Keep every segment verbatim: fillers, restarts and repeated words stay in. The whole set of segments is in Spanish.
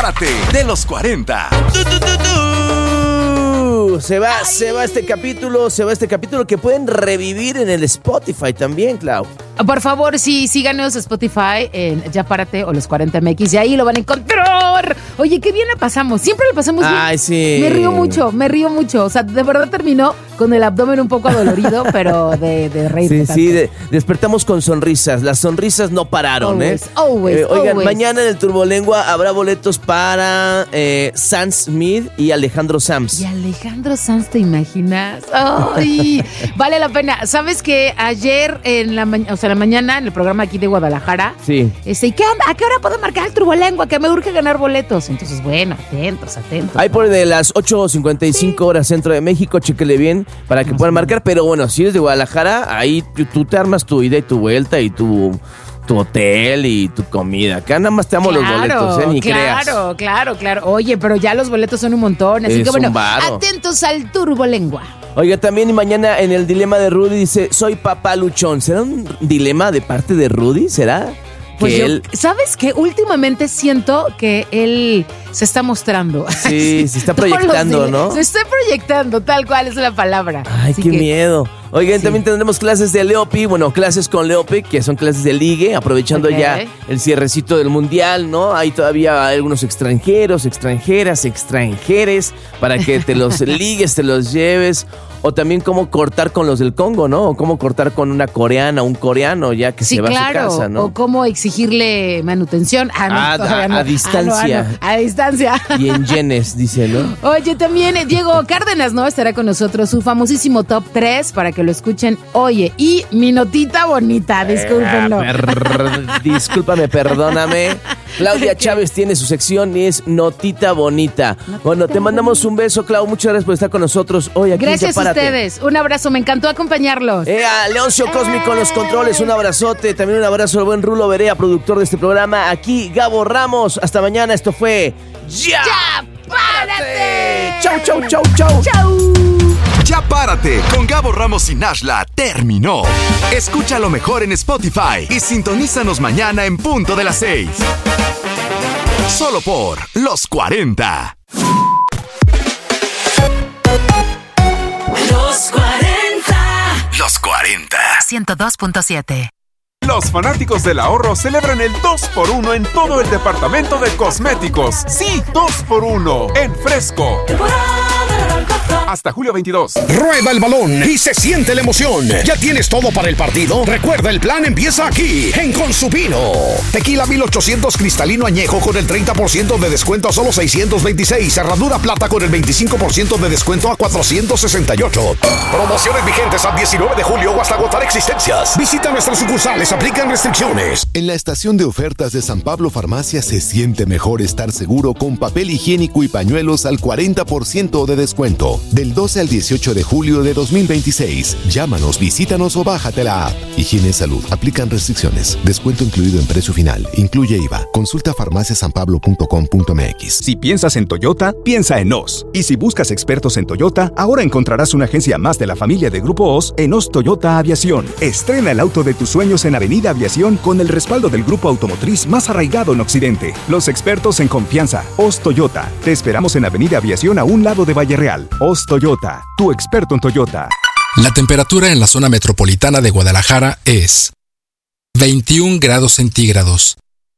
Párate de los cuarenta. ¡Tu, tu, tu, tu! Se va, Ay. se va este capítulo, se va este capítulo que pueden revivir en el Spotify también, Clau. Por favor, sí, síganos Spotify en Ya Párate o Los cuarenta M X y ahí lo van a encontrar. Oye, qué bien la pasamos, siempre la pasamos bien. Ay, sí. Me río mucho, me río mucho. O sea, de verdad terminó con el abdomen un poco adolorido, pero de, de reír. Sí, tanto. sí, de, despertamos con sonrisas. Las sonrisas no pararon, always, ¿eh? Always, eh oigan, always. Mañana en el Turbolengua habrá boletos para eh, Sam Smith y Alejandro Sanz. Y Alejandro Sanz, ¿te imaginas? Ay, vale la pena. ¿Sabes que ayer en la mañana, o sea, en la mañana, en el programa aquí de Guadalajara, sí. Este, ¿y qué onda? ¿A qué hora puedo marcar el Turbolengua? Que me urge ganar boletos. Entonces, bueno, atentos, atentos. Hay por de las ocho cincuenta y cinco sí. horas centro de México, chéquele bien para que Más puedan marcar. Pero bueno, si eres de Guadalajara, ahí tú, tú te armas tu ida y tu vuelta y tu... tu hotel y tu comida. Acá nada más te damos claro, los boletos, ¿eh? Ni claro, creas. Claro, claro, claro. Oye, pero ya los boletos son un montón. Así es que bueno, varo. atentos al Turbolengua. Oiga, también y mañana en el dilema de Rudy dice, soy papá luchón. ¿Será un dilema de parte de Rudy? ¿Será? Pues yo, él... ¿sabes qué? Últimamente siento que él se está mostrando. Sí, se está proyectando, ¿no? Se está proyectando, tal cual es la palabra. Ay, Así qué que... miedo. Oigan, sí. también tendremos clases de Leopi, bueno, clases con Leopi, que son clases de ligue, aprovechando okay. ya el cierrecito del mundial, ¿no? Hay todavía algunos extranjeros, extranjeras, extranjeres, para que te los ligues, te los lleves. O también cómo cortar con los del Congo, ¿no? O cómo cortar con una coreana, un coreano, ya que sí, se va claro. a su casa, ¿no? O cómo exigirle manutención. Ah, no, ah, a, no. a distancia. Ah, no, ah, no. A distancia. Y en yenes, dice, ¿no? Oye, también Diego Cárdenas, ¿no? Estará con nosotros su famosísimo top tres para que lo escuchen. Oye, y mi notita bonita, discúlpenlo. Eh, per, discúlpame, perdóname. Claudia Chávez tiene su sección y es Notita Bonita. Notita bueno, te mandamos un beso, Clau. Muchas gracias por estar con nosotros hoy aquí. Gracias a ustedes. Un abrazo, me encantó acompañarlos. Eh, a Leoncio Cósmico en los controles, un abrazote. También un abrazo al buen Rulo Berea, productor de este programa. Aquí Gabo Ramos. Hasta mañana. Esto fue Ya, ya Párate. Chau, chau, chau, chau. Chau. Ya Párate con Gabo Ramos y Nashla terminó. Escucha lo mejor en Spotify y sintonízanos mañana en punto de las seis. Solo por Los cuarenta. Los cuarenta. Los cuarenta. ciento dos punto siete. Los fanáticos del ahorro celebran el dos por uno en todo el departamento de cosméticos. Sí, dos por uno en Fresco. Hasta julio veintidós. Rueda el balón y se siente la emoción. ¿Ya tienes todo para el partido? Recuerda, el plan empieza aquí, en Consupino. Tequila mil ochocientos cristalino añejo con el treinta por ciento de descuento a solo seiscientos veintiséis. Herradura plata con el veinticinco por ciento de descuento a cuatrocientos sesenta y ocho. Promociones vigentes al diecinueve de julio o hasta agotar existencias. Visita nuestras sucursales, aplican restricciones. En la estación de ofertas de San Pablo Farmacia se siente mejor estar seguro con papel higiénico y pañuelos al cuarenta por ciento de descuento. Del doce al dieciocho de julio de dos mil veintiséis. Llámanos, visítanos o bájate la app. Higiene y salud. Aplican restricciones. Descuento incluido en precio final. Incluye I V A. Consulta farmacia san pablo punto com punto m x. Si piensas en Toyota, piensa en Oz. Y si buscas expertos en Toyota, ahora encontrarás una agencia más de la familia de Grupo Oz en Oz Toyota Aviación. Estrena el auto de tus sueños en Avenida Aviación con el respaldo del grupo automotriz más arraigado en Occidente. Los expertos en confianza. Oz Toyota. Te esperamos en Avenida Aviación a un lado de Valle Real. Oz Toyota, tu experto en Toyota. La temperatura en la zona metropolitana de Guadalajara es veintiún grados centígrados.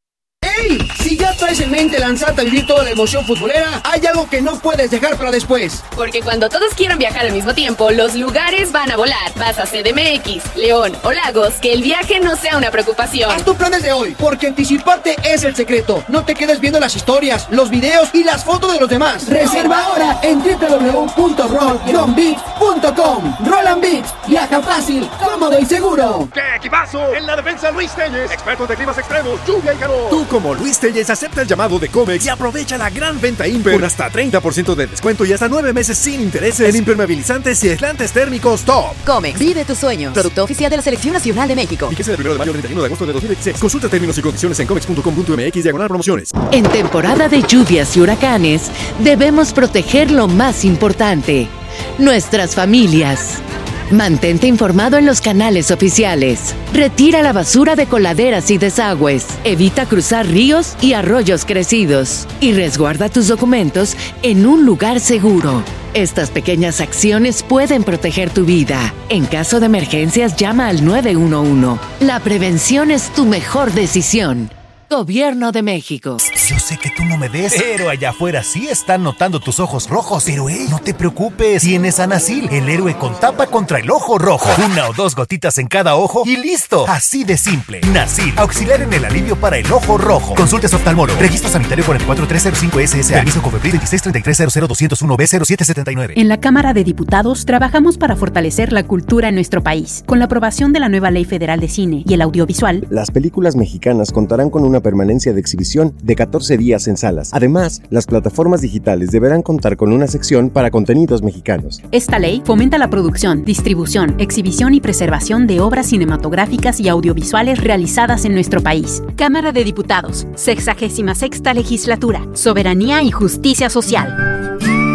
¡Ey! Si ya traes en mente lanzarte a vivir toda la emoción futbolera, hay algo que no puedes dejar para después. Porque cuando todos quieran viajar al mismo tiempo, los lugares van a volar. Vas a C D M X, León o Lagos, que el viaje no sea una preocupación. Haz tus planes de hoy, porque anticiparte es el secreto. No te quedes viendo las historias, los videos y las fotos de los demás. Reserva ahora en doble u doble u doble u punto roll guion beats punto com. Roll and Beats, viaja fácil, cómodo y seguro. ¡Qué equipazo! En la defensa Luis Telles, expertos de climas extremos, lluvia y calor. Tú como Luis Telles acepta el llamado de Comex y aprovecha la gran venta Imper con hasta treinta por ciento de descuento y hasta nueve meses sin intereses en impermeabilizantes y aislantes térmicos top. Comex, vive tus sueños. Producto oficial de la Selección Nacional de México. Fíjese del primero de mayo al treinta y uno de agosto de dos mil veintiséis. Consulta términos y condiciones en comex punto com punto m x diagonal promociones. En temporada de lluvias y huracanes, debemos proteger lo más importante: nuestras familias. Mantente informado en los canales oficiales. Retira la basura de coladeras y desagües. Evita cruzar ríos y arroyos crecidos. Y resguarda tus documentos en un lugar seguro. Estas pequeñas acciones pueden proteger tu vida. En caso de emergencias, llama al nueve uno uno. La prevención es tu mejor decisión. Gobierno de México. Yo sé que tú no me ves, pero allá afuera sí están notando tus ojos rojos. Pero hey, no te preocupes, tienes Anasil, el héroe con tapa contra el ojo rojo. Una o dos gotitas en cada ojo y listo. Así de simple. Nasil, auxiliar en el alivio para el ojo rojo. Consulte a su oftalmólogo. Registro sanitario cuarenta y cuatro tres cero cinco S S A. Permiso Cofepris veintiséis treinta y tres cero cero dos cero uno B cero siete setenta y nueve. En la Cámara de Diputados trabajamos para fortalecer la cultura en nuestro país. Con la aprobación de la nueva Ley Federal de Cine y el Audiovisual, las películas mexicanas contarán con una permanencia de exhibición de catorce días en salas. Además, las plataformas digitales deberán contar con una sección para contenidos mexicanos. Esta ley fomenta la producción, distribución, exhibición y preservación de obras cinematográficas y audiovisuales realizadas en nuestro país. Cámara de Diputados, sexagésima sexta legislatura, Soberanía y Justicia Social.